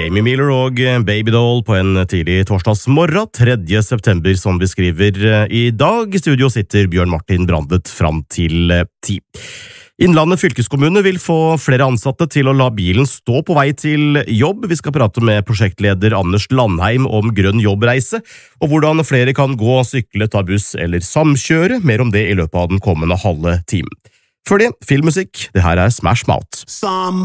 Jamie Miller og Babydoll på en tidlig torsdagsmorgen, 3. september, som vi skriver i dag. I studio sitter Bjørn Martin Brandet fram til 10. Innlandet fylkeskommune vil få flere ansatte til å la bilen stå på vei til jobb. Vi skal prate med prosjektleder Anders Landheim om grønn jobbreise, og hvordan flere kan gå, sykle, ta buss eller samkjøre. Mer om det i løpet av den kommende halve timen. Før det, filmmusikk. Det her er Smash Mouth.